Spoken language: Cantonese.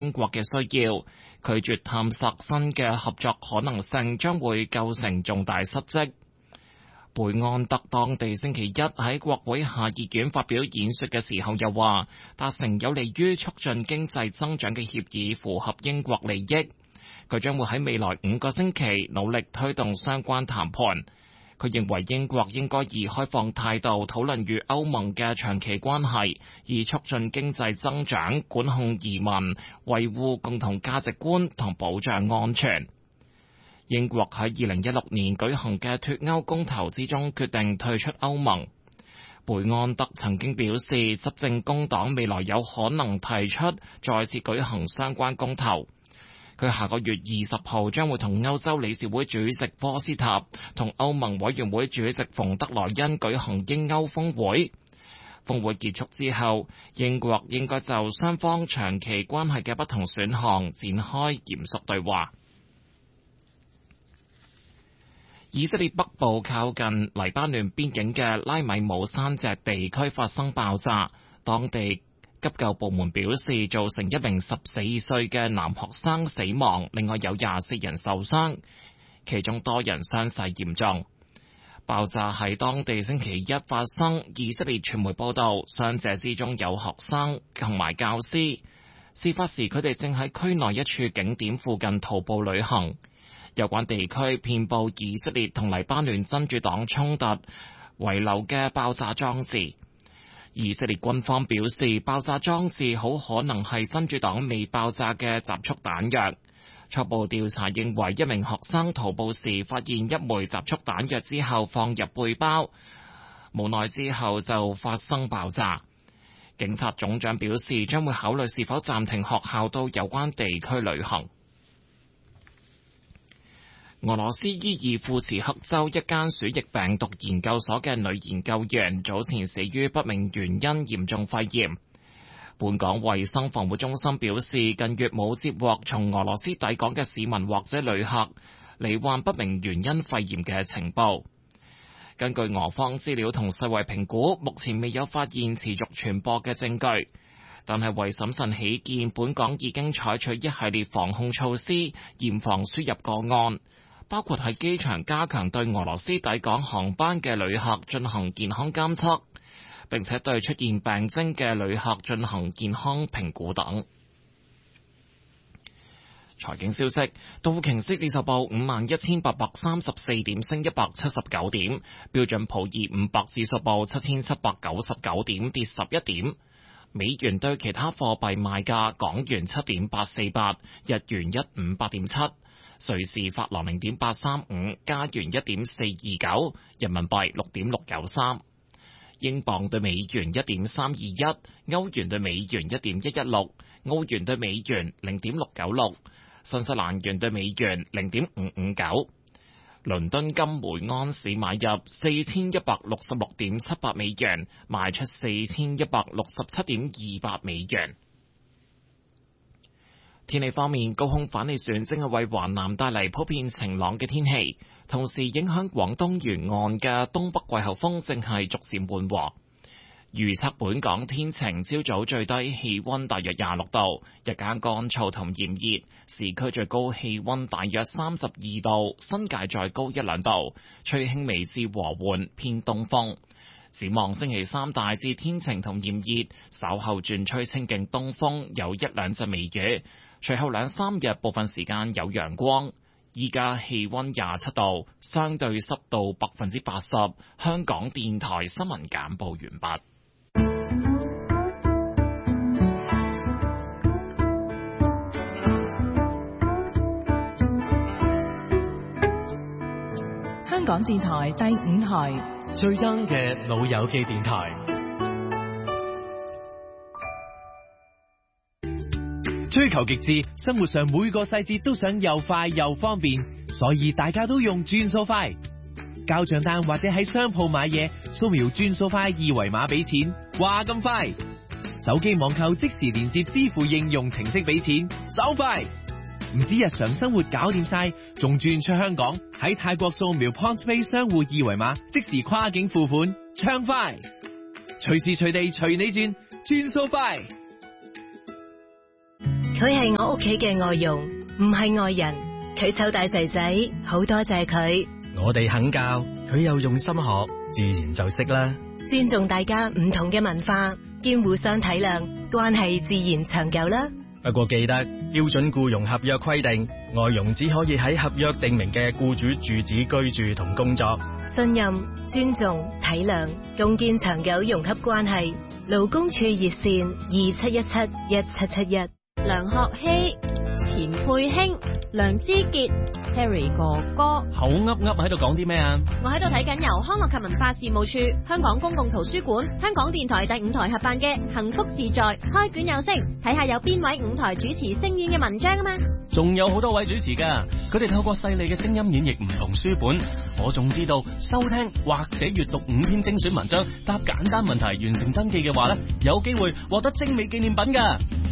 英國嘅需要，拒絕探索新嘅合作可能性，將會構成重大失職。貝安德當地星期一喺國會下議院發表演說嘅時候又話，達成有利於促進經濟增長嘅協議符合英國利益。佢將會喺未來5個星期努力推動相關談判。佢認為英國應該以開放態度討論與歐盟嘅長期關係，以促進經濟增長、管控移民、維護共同價值觀同保障安全。英國喺2016年舉行嘅脫歐公投之中決定退出歐盟。貝安德曾經表示，執政工黨未來有可能提出再次舉行相關公投。佢下個月20號將會同歐洲理事會主席科斯塔同歐盟委員會主席馮德萊恩舉行英歐峰會。峰會結束之後，英國應該就雙方長期關係嘅不同選項展開嚴肅對話。以色列北部靠近黎巴嫩邊境嘅拉米姆山脊地區發生爆炸，當地急救部門表示造成一名14歲嘅男學生死亡，另外有24人受傷，其中多人傷勢嚴重。爆炸喺當地星期一發生，以色列傳媒報道，傷者之中有學生同埋教師。事發時佢哋正喺區內一處景點附近徒步旅行。有關地區遍佈以色列同黎巴嫩真主黨衝突遺留嘅爆炸裝置。以色列軍方表示，爆炸裝置好可能係真主黨未爆炸嘅集束彈藥。初步調查認為，一名學生徒步時發現一枚集束彈藥之後放入背包，無奈之後就發生爆炸。警察總長表示，將會考慮是否暫停學校到有關地區旅行。俄羅斯伊爾庫茨克州一間鼠疫病毒研究所嘅女研究員早前死於不明原因嚴重肺炎。本港衛生防護中心表示，近月冇接獲從俄羅斯抵港嘅市民或者旅客罹患不明原因肺炎嘅情報。根據俄方資料同世衛評估，目前未有發現持續傳播嘅證據，但係為審慎起見，本港已經採取一系列防控措施，嚴防輸入個案。包括喺機場加強對俄羅斯抵港航班嘅旅客進行健康監測，並且對出現病徵嘅旅客進行健康評估等。財經消息，道瓊斯指數報51,834點，升179點；標準普爾500指數報7,799點，跌11點。美元對其他貨幣賣價：港元7.848，日元158.7。瑞士法郎0.835，加元1.429，人民幣6.693，英鎊對美元1.321，歐元對美元1.116，澳元對美元0.696，新西蘭元對美元0.559。倫敦金每安士買入4166.78美元，賣出4167.28美元。天氣方面，高空反氣旋正係為華南帶嚟普遍晴朗嘅天氣，同時影響廣東沿岸嘅東北季候風正係逐漸緩和。預測本港天晴，朝早最低氣溫大約26度，日間乾燥同炎熱，市區最高氣溫大約32度，新界再高1-2度，吹輕微至和緩偏東風。展望星期三大致天晴同炎熱，稍後轉吹清勁東風，有1-2陣微雨。隨後2-3日部分時間有陽光，依家氣溫27度，相對濕度80%。香港電台新聞簡報完畢。 香港電台第5台， 最 young 嘅老友記電台。追求極致，生活上每個細節都想又快又方便，所以大家都用轉數快。交賬單或者喺商鋪買嘢，掃描轉數快二維碼俾錢，話咁快。手機網購即時連接支付應用程式俾錢，手快。唔止日常生活搞掂晒，仲轉出香港，喺泰國掃描 PointsPay 商戶二維碼，即時跨境付款，暢快。隨時隨地隨你轉，轉數快。 佢係我屋企嘅外傭，唔係外人。佢湊大仔仔，好多謝佢。 我哋肯教，佢又用心學，自然就識啦。 尊重大家唔同嘅文化，兼互相體諒，關係自然長久啦。 不過記得標準僱傭合約規定，外傭只可以喺合約訂明嘅僱主住址居住同工作。 信任、尊重、體諒，共建長久融洽關係。勞工處熱線27171771。 梁學希、錢佩興、梁之傑、Harry 哥哥， 口噏噏喺度講啲咩啊？ 我喺度睇緊由康樂及文化事務處、香港公共圖書館、香港電台第5台合辦嘅幸福自在開卷有聲，睇下有邊位5台主持聲演嘅文章啊嘛。 仲有好多位主持噶，佢哋透過細膩嘅聲音演繹唔同書本。我仲知道收聽或者閱讀5篇精選文章，答簡單問題，完成登記嘅話呢，有機會獲得精美紀念品噶。